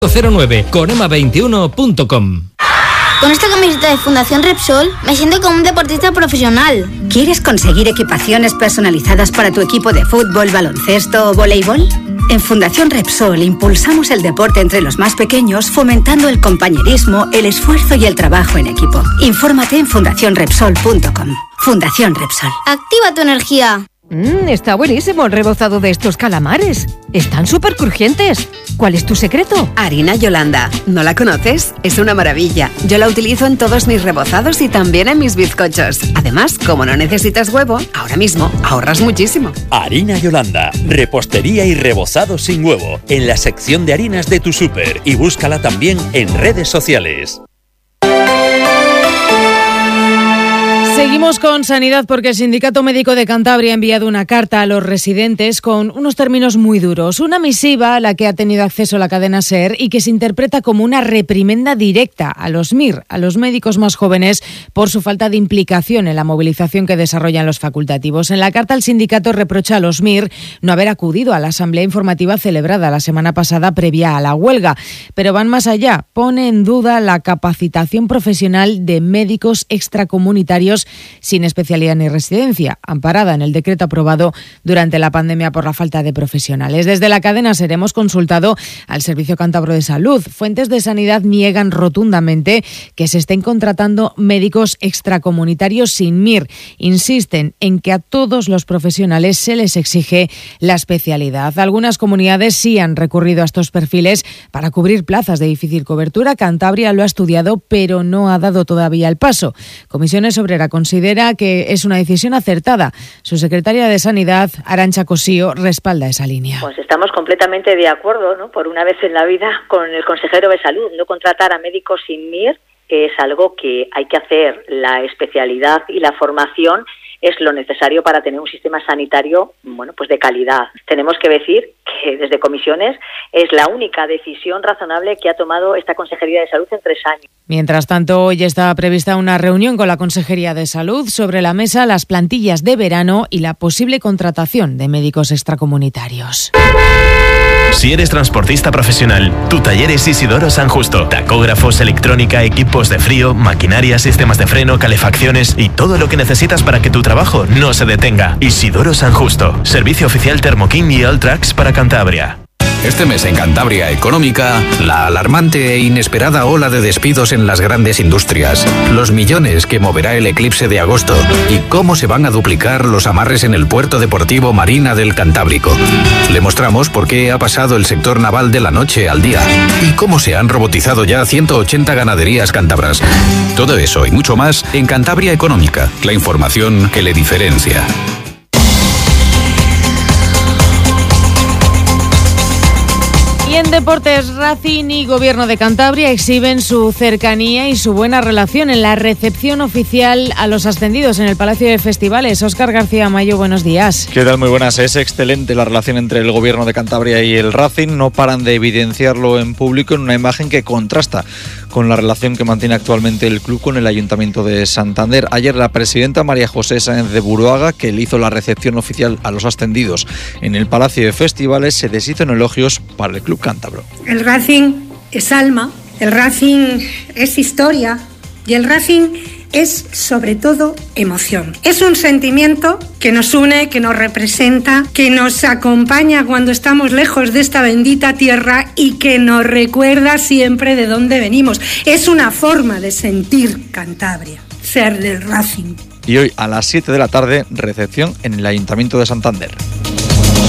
09 conema21.com. Con esta camiseta de Fundación Repsol me siento como un deportista profesional. ¿Quieres conseguir equipaciones personalizadas para tu equipo de fútbol, baloncesto o voleibol? En Fundación Repsol impulsamos el deporte entre los más pequeños, fomentando el compañerismo, el esfuerzo y el trabajo en equipo. Infórmate en fundacionrepsol.com. Fundación Repsol. Activa tu energía. Está buenísimo el rebozado de estos calamares. Están súper crujientes. ¿Cuál es tu secreto? Harina Yolanda. ¿No la conoces? Es una maravilla. Yo la utilizo en todos mis rebozados y también en mis bizcochos. Además, como no necesitas huevo, ahora mismo ahorras muchísimo. Harina Yolanda. Repostería y rebozado sin huevo. En la sección de harinas de tu súper. Y búscala también en redes sociales. Seguimos con sanidad porque el Sindicato Médico de Cantabria ha enviado una carta a los residentes con unos términos muy duros. Una misiva a la que ha tenido acceso la cadena SER y que se interpreta como una reprimenda directa a los MIR, a los médicos más jóvenes, por su falta de implicación en la movilización que desarrollan los facultativos. En la carta el sindicato reprocha a los MIR no haber acudido a la asamblea informativa celebrada la semana pasada previa a la huelga. Pero van más allá. Pone en duda la capacitación profesional de médicos extracomunitarios sin especialidad ni residencia, amparada en el decreto aprobado durante la pandemia por la falta de profesionales. Desde la cadena SER hemos consultado al Servicio Cántabro de Salud. Fuentes de sanidad niegan rotundamente que se estén contratando médicos extracomunitarios sin MIR. Insisten en que a todos los profesionales se les exige la especialidad. Algunas comunidades sí han recurrido a estos perfiles para cubrir plazas de difícil cobertura. Cantabria lo ha estudiado, pero no ha dado todavía el paso. Comisiones Obreras considera que es una decisión acertada. Su secretaria de Sanidad, Arantxa Cosío, respalda esa línea. Pues estamos completamente de acuerdo, ¿no? Por una vez en la vida, con el consejero de Salud. No contratar a médicos sin MIR es algo que hay que hacer. La especialidad y la formación es lo necesario para tener un sistema sanitario, bueno, pues de calidad. Tenemos que decir que desde comisiones es la única decisión razonable que ha tomado esta Consejería de Salud en 3 años. Mientras tanto, hoy está prevista una reunión con la Consejería de Salud. Sobre la mesa las plantillas de verano y la posible contratación de médicos extracomunitarios. Si eres transportista profesional, tu taller es Isidoro San Justo. Tacógrafos, electrónica, equipos de frío, maquinaria, sistemas de freno, calefacciones y todo lo que necesitas para que tu trabajo no se detenga. Isidoro San Justo. Servicio oficial Thermoking y Alltrax para Cantabria. Este mes en Cantabria Económica, la alarmante e inesperada ola de despidos en las grandes industrias, los millones que moverá el eclipse de agosto y cómo se van a duplicar los amarres en el puerto deportivo Marina del Cantábrico. Le mostramos por qué ha pasado el sector naval de la noche al día y cómo se han robotizado ya 180 ganaderías cántabras. Todo eso y mucho más en Cantabria Económica, la información que le diferencia. Y en deportes, Racing y Gobierno de Cantabria exhiben su cercanía y su buena relación en la recepción oficial a los ascendidos en el Palacio de Festivales. Óscar García Mayo, buenos días. ¿Qué tal? Muy buenas. Es excelente la relación entre el Gobierno de Cantabria y el Racing. No paran de evidenciarlo en público en una imagen que contrasta con la relación que mantiene actualmente el club con el Ayuntamiento de Santander. Ayer la presidenta María José Sáenz de Buruaga, que le hizo la recepción oficial a los ascendidos en el Palacio de Festivales, se deshizo en elogios para el club cántabro. El Racing es alma, el Racing es historia y el Racing es sobre todo emoción. Es un sentimiento que nos une, que nos representa, que nos acompaña cuando estamos lejos de esta bendita tierra y que nos recuerda siempre de dónde venimos. Es una forma de sentir Cantabria, ser del Racing. Y hoy a las 7 de la tarde, recepción en el Ayuntamiento de Santander.